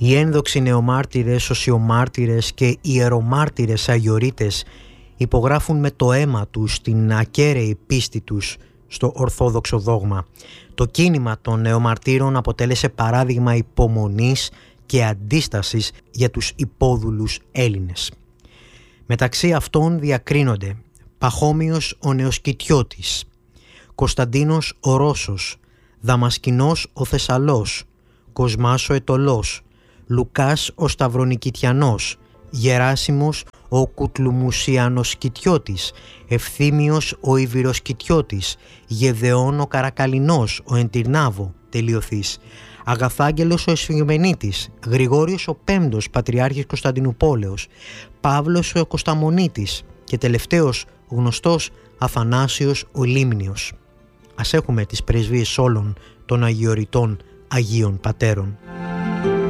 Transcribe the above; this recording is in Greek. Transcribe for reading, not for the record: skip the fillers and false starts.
Οι ένδοξοι νεομάρτυρες, οσιομάρτυρες και ιερομάρτυρες αγιορείτες υπογράφουν με το αίμα τους την ακέραιη πίστη τους στο ορθόδοξο δόγμα. Το κίνημα των νεομαρτύρων αποτέλεσε παράδειγμα υπομονής και αντίστασης για τους υπόδουλους Έλληνες. Μεταξύ αυτών διακρίνονται Παχώμιος ο Νεοσκητιώτης, Κωνσταντίνος ο Ρώσος, Δαμασκηνός ο Θεσσαλός, Κοσμάς ο Ετωλός, Λουκάς ο Σταυρονικητιανός, Γεράσιμος ο Κουτλουμουσιανοσκητιώτης, Ευθύμιος ο Ιβυροσκητιώτης, Γεδεών ο Καρακαλινός, ο Εντυρνάβο, τελειωθής, Αγαθάγγελος ο Εσφυγμενίτης, Γρηγόριος ο Πέμπτος, Πατριάρχης Κωνσταντινουπόλεως, Παύλος ο Κωνσταμονίτης και τελευταίος γνωστός Αθανάσιος ο Λίμνιος. Ας έχουμε τις πρεσβείες όλων των αγιορειτών Αγίων Πατέρων.